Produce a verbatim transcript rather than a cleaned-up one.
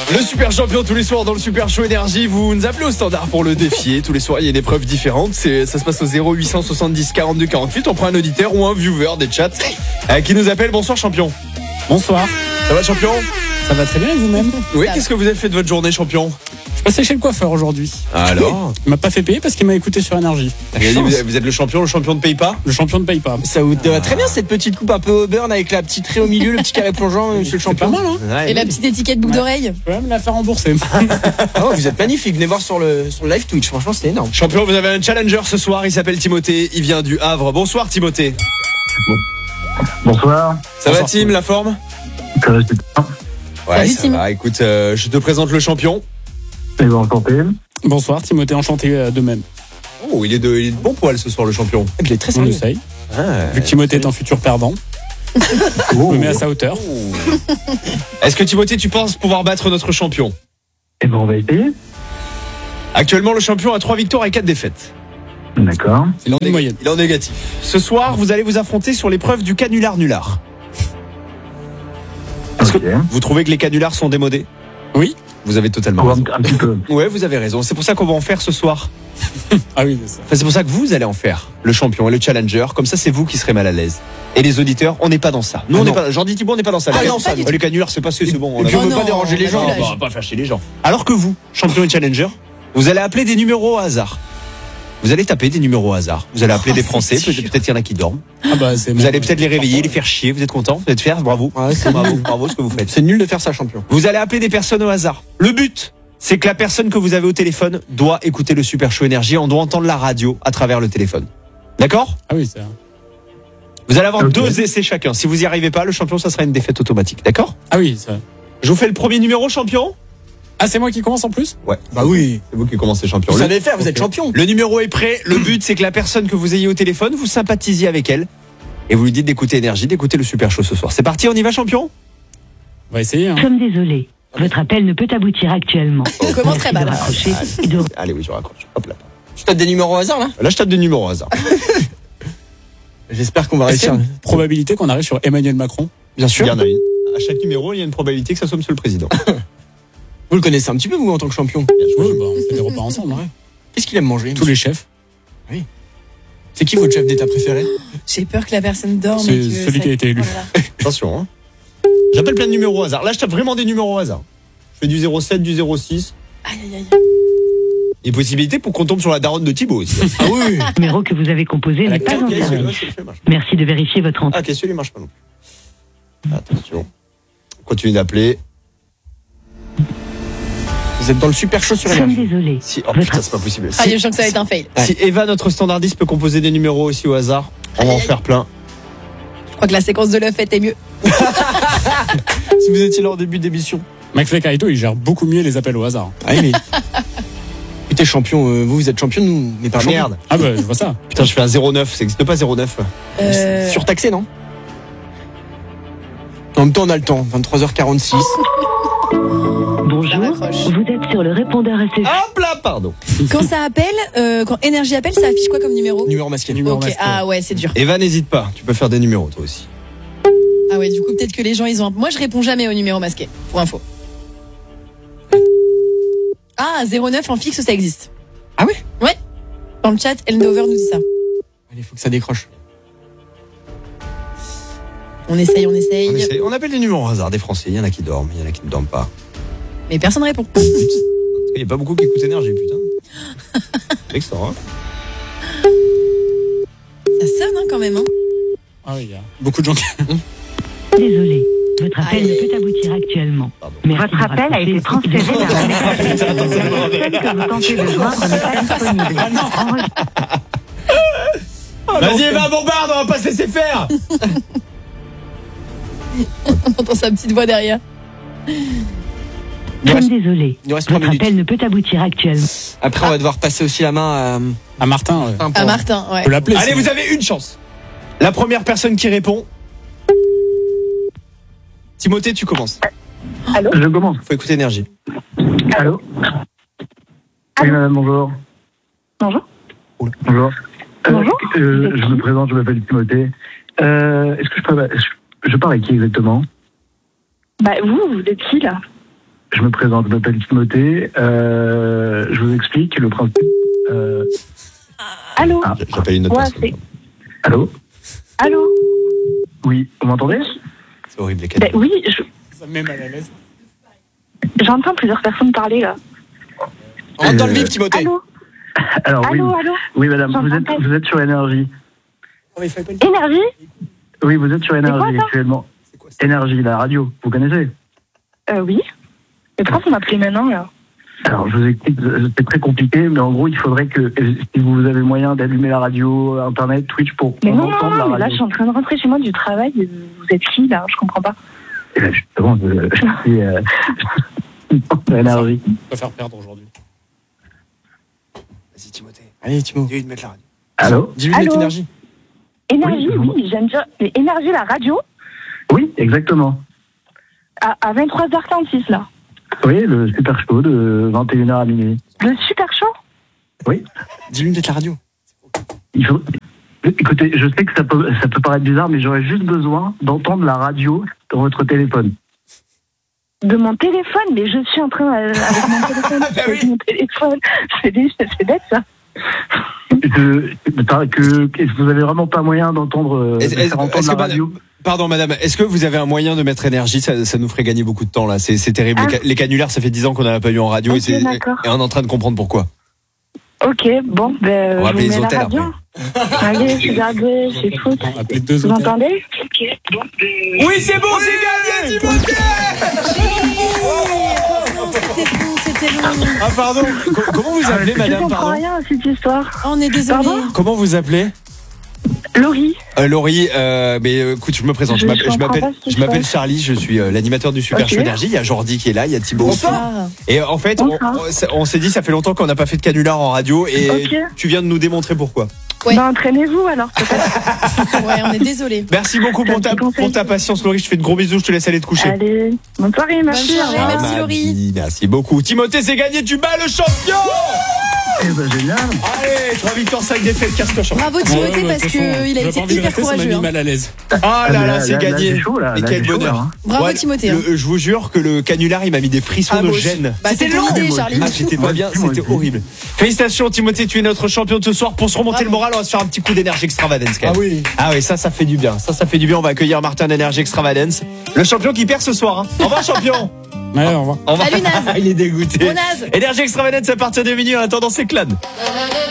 Le super champion tous les soirs dans le super show énergie. Vous nous appelez au standard pour le défier. Tous les soirs il y a une épreuve différente. C'est, ça se passe au zéro huit cent soixante-dix quarante-deux quarante-huit. On prend un auditeur ou un viewer des chats euh, qui nous appelle. Bonsoir champion. Bonsoir. Ça va champion? Ça va très bien et vous-même? Oui, qu'est-ce que vous avez fait de votre journée champion? Je suis passé chez le coiffeur aujourd'hui. Alors? Il m'a pas fait payer parce qu'il m'a écouté sur Énergie. Regardez, vous, êtes, vous êtes le champion, le champion ne paye pas? Le champion ne paye pas. Ça vous va très bien cette petite coupe un peu auburn avec la petite raie au milieu, le petit carré plongeant, monsieur le C'est pas champion. mal, hein? Ouais, Et la petite étiquette boucle d'oreille. Je peux même la faire rembourser. Ah ouais, vous êtes magnifique, venez voir sur le, sur le live Twitch, franchement c'est énorme. Champion, vous avez un challenger ce soir, il s'appelle Timothée, il vient du Havre. Bonsoir Timothée. Bonsoir. Ça Bonsoir, va Tim, la forme? Ça va, c'est bien. Ouais, Salut, ça Tim. va. Écoute, euh, je te présente le champion. Et vous enchanté. Bonsoir, Timothée, enchanté euh, de même. Oh, il est de, il est de bon poil ce soir le champion. Il est très On sérieux. essaye. Ah, Vu que Timothée est un futur perdant, je me mets à sa hauteur. Est-ce que Timothée, tu penses pouvoir battre notre champion? Et ben on va essayer. Actuellement, le champion a trois victoires et quatre défaites. D'accord. C'est une moyenne. Il est en négatif. Ce soir, vous allez vous affronter sur l'épreuve du canular-nular. Est-ce Ok. que vous trouvez que les canulars sont démodés? Oui. Vous avez totalement Un, raison. un petit peu. Ouais, vous avez raison. C'est pour ça qu'on va en faire ce soir. Ah oui, c'est ça. Enfin, c'est pour ça que vous allez en faire, le champion et le challenger. Comme ça, c'est vous qui serez mal à l'aise. Et les auditeurs, on n'est pas dans ça. Nous, Ah on n'est non. pas. Jean-dit Thibault, on n'est pas dans ça. Ah les, non, can- ça, du les canulars, c'est passé, c'est bon. On Et a- puis on Oh veut pas non, déranger les la gens. village. on va pas faire chier les gens. Alors que vous, champion et challenger, vous allez appeler des numéros au hasard. Vous allez taper des numéros au hasard. Vous allez appeler Oh, des c'est Français. dur. Peut-être peut-être qu'il y en a qui dorment. Ah bah c'est Vous bon. allez peut-être les réveiller, les faire chier. Vous êtes content? Vous êtes fiers? Bravo. Ouais, c'est Bravo, bravo ce que vous faites. C'est nul de faire ça, champion. Vous allez appeler des personnes au hasard. Le but, c'est que la personne que vous avez au téléphone doit écouter le Super Show Énergie. On doit entendre la radio à travers le téléphone. D'accord? Ah oui, c'est. Vous allez avoir Ok. deux essais chacun. Si vous n'y arrivez pas, le champion, ça sera une défaite automatique. D'accord? Ah oui, ça. Je vous fais le premier numéro, champion? Ah, c'est moi qui commence en plus? Ouais. Bah oui. C'est vous qui commencez, champion. Vous Le- savez le faire, vous êtes champion. Le numéro est prêt. Le but, c'est que la personne que vous ayez au téléphone, vous sympathisiez avec elle. Et vous lui dites d'écouter Énergie, d'écouter le Super Show ce soir. C'est parti, on y va, champion? On va essayer. Hein. Nous sommes désolés. Votre appel ne peut aboutir actuellement. On commence très Merci de mal. raccrocher et de Allez, oui, je raccroche. Hop là. Je tape des numéros au hasard là. Là, je tape des numéros au hasard. J'espère qu'on va Est-ce qu'il y a réussir. une probabilité qu'on arrive sur Emmanuel Macron? Bien Il sûr. y en a une. À chaque numéro, il y a une probabilité que ça soit monsieur le président. Vous le connaissez un petit peu vous en tant que champion. Oui, bah on fait des repas ensemble. Hein. Qu'est-ce qu'il aime manger? Tous les chefs. C'est qui votre chef d'État préféré? J'ai peur que la personne dorme. C'est et que celui ça- qui a été élu. Oh là là. Attention, hein. J'appelle plein de numéros au hasard. Là, je tape vraiment des numéros au hasard. Je fais du zéro sept, du zéro six. Aïe, aïe, aïe. Il y a possibilité pour qu'on tombe sur la daronne de Thibaut aussi. Ah oui. le numéro que vous avez composé Elle a n'est pas en Ok, celui-là, service. celui-là marche. Merci de vérifier votre entrée. Ah, ok, celui-là marche pas non plus. Attention. Continue d'appeler. Vous êtes dans le super show sur Nous sommes Énergie. désolés. Si, oh putain, c'est pas possible. Ah, Si, je sens que ça va être un fail. si Eva, notre standardiste, peut composer des numéros aussi au hasard, on va en Aïe, aïe. faire plein. Je crois que la séquence de l'œuf était mieux. Si vous étiez là au début d'émission. McFly Carito, il gère beaucoup mieux les appels au hasard. Ah oui, mais. Écoutez, champion, euh, vous, vous êtes champion, nous, on n'est pas Ah, champion. merde. Ah bah je vois ça. Putain, je fais un zéro neuf. Ça n'existe pas zéro neuf. Euh, Surtaxé, non? En même temps, on a le temps. vingt-trois heures quarante-six. Bonjour, raccroche. vous êtes sur le répondeur S F. Hop là, pardon. Quand ça appelle, euh, quand Énergie appelle, ça affiche quoi comme numéro? Numéro masqué. Numéro Ok, masqué. ah ouais, c'est dur. Eva, n'hésite pas. Tu peux faire des numéros, toi aussi. Ah ouais, du coup, peut-être que les gens, ils ont. un- Moi, je réponds jamais au numéro masqué, pour info. Ah, zéro neuf en fixe, ça existe. Ah ouais? Ouais. Dans le chat, Eldover nous dit ça. Allez, faut que ça décroche. On essaye, on essaye. On, essaie. On appelle des numéros au hasard des Français. Il y en a qui dorment, il y en a qui ne dorment pas. Mais personne répond. Parce qu'il n'y a pas beaucoup qui écoutent Énergie, putain. C'est extra, hein. Ça sonne hein, quand même. Hein. Ah oui, il y a beaucoup de gens qui. Désolé. Votre appel Aïe. ne peut aboutir actuellement. Pardon. Merci Votre de appel a raccrocher été transféré et de- vers la messagerie. Attends, attends, La personne que vous tentez de joindre n'est pas disponible. Enregistrez- Vas-y, Eva, bombarde, on va pas se laisser faire. On entend sa petite voix derrière. Il Nous reste, sommes désolés. il nous reste trois Votre minutes. appel ne peut aboutir actuellement. Après, on va devoir passer aussi la main À Martin, ouais. à un À point. Martin, ouais. On peut l'appeler. Allez, sinon. vous avez une chance. La première personne qui répond. Timothée, tu commences. Je commence. Faut écouter Énergie. Allô? Oui, madame, bonjour. Bonjour. Bonjour. Euh, Bonjour. euh, je me présente, je m'appelle Timothée. Euh, est-ce que je parle, est-ce que je parle avec qui exactement? Bah, vous, vous êtes qui, là? je me présente, je m'appelle Timothée. Euh, je vous explique le principe. Euh, Allô ah, J'appelle une autre Ouais, personne. c'est... allô Allô Oui, vous m'entendez? C'est horrible les Ben cadeaux. oui, je... Ça me met mal à l'aise. j'entends plusieurs personnes parler là. Rentre dans le Euh, vif, Timothée. Allô Alors oui, Allô, allô oui madame, vous J'entends êtes, pas. vous êtes sur Énergie. Énergie Oui, vous êtes sur Énergie quoi, ça actuellement. Énergie, la radio, vous connaissez? Euh, oui. Mais pourquoi vous m'appelez maintenant là? Alors, je vous explique, c'est très compliqué, mais en gros, il faudrait que, si vous avez moyen d'allumer la radio, Internet, Twitch, pour Mais qu'on non, non, entende la non, mais là radio. je suis en train de rentrer chez moi du travail. Vous êtes qui là? Je comprends pas. Et là, justement, je, je suis euh, sur Énergie. On va faire perdre aujourd'hui. Vas-y, Timothée. Allez, Timo. Dis-lui de mettre la radio. Allô? Dis-lui de mettre Allô énergie. Énergie, Oui, oui, j'aime bien. Mais Énergie, la radio, Oui, exactement. à, à vingt-trois heures quarante-six là. Oui, le super show de vingt et une heures à minuit. Le super chaud? Oui. Dis-lui de mettre la radio. Il faut... Écoutez, je sais que ça peut, ça peut paraître bizarre, mais j'aurais juste besoin d'entendre la radio dans votre téléphone. De mon téléphone, mais je suis en train euh, avec mon téléphone. avec mon téléphone. C'est, des- c'est bête ça. Que, que, que vous avez vraiment pas moyen d'entendre, euh, de Est-ce- est-ce- faire entendre est-ce la que radio? madame- Pardon, madame, est-ce que vous avez un moyen de mettre énergie? Ça, ça nous ferait gagner beaucoup de temps, là. C'est, c'est terrible. Ah. Les, ca- les canulars, ça fait dix ans qu'on n'en a pas eu en radio Ok, et, c'est, d'accord. et on est en train de comprendre pourquoi. Ok, bon, ben, On va je appeler vous les mets hôtels la radio. Allez, regardez, c'est foot. On va appeler deux Vous hôtels. entendez? Ok, bon, ben... Oui, c'est bon, c'est gagné, Timothée! Non, c'était bon, c'était long. Ah, pardon. Co- Comment vous appelez, Je madame, comprends pardon? rien à cette histoire. Oh, on est désolé. Pardon Comment vous appelez? Laurie, Euh, Laurie, euh, mais euh, écoute, je me présente. Je, Je- m'appelle, je je m'appelle, comprends pas ce qui je m'appelle se passe. Charlie. Je suis euh, l'animateur du Super Ok. Show Énergie. Il y a Jordi qui est là, il y a Thibaut aussi. Bonsoir. Et euh, en fait, on, Bonsoir. on- on s'est dit, ça fait longtemps qu'on n'a pas fait de canular en radio, et Ok. tu viens de nous démontrer pourquoi. Ouais. ben entraînez-vous alors peut-être. Ouais, on est désolé. Merci beaucoup C'est un pour ta, petit conseil. pour ta patience, Laurie. Je te fais de gros bisous. Je te laisse aller te coucher. Allez, bonne soirée, merci. Bonne au soirée, revoir. merci, Ma Laurie. vie, Merci beaucoup. Timothée, c'est gagné. Tu bats le champion. Eh ben, génial. Allez, trois victoires, cinq défaites, casse-toi, champion. Bravo Ouais, Timothée ouais, parce de toute façon, qu'il a j'avais été pas envie de hyper rester, ça m'a courageux. mis hein. mal à l'aise. Ah là là, c'est gagné. c'est chaud, là. Et Là, quel c'est chaud, bonheur. là, hein. Bravo Ouais, Timothée. hein. le- je vous jure que le canular, il m'a mis des frissons Ah, de moi aussi. gêne. Bah, c'était long, l'idée, moi Charlie. Ah, j'étais pas Moi bien, aussi, moi c'était aussi. horrible. Félicitations Timothée, tu es notre champion de ce soir. Pour se remonter le moral, on va se faire un petit coup d'énergie extravagance quand même. Ah oui. Ah oui, ça, ça fait du bien. Ça, ça fait du bien. On va accueillir Martin d'énergie extravagance, le champion qui perd ce soir. Hein. Au revoir champion. Ouais, au revoir. Au revoir. Salut, Naz. Il est dégoûté. Bon, Naz. Énergie extravagance à partir de minuit. En attendant, c'est Clan.